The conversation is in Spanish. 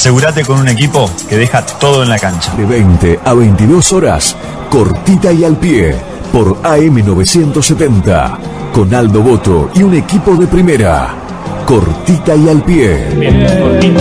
Asegúrate con un equipo que deja todo en la cancha. De 20 a 22 horas, Cortita y al Pie, por AM970, con Aldo Boto y un equipo de primera. Cortita y al Pie. Bien, cortita.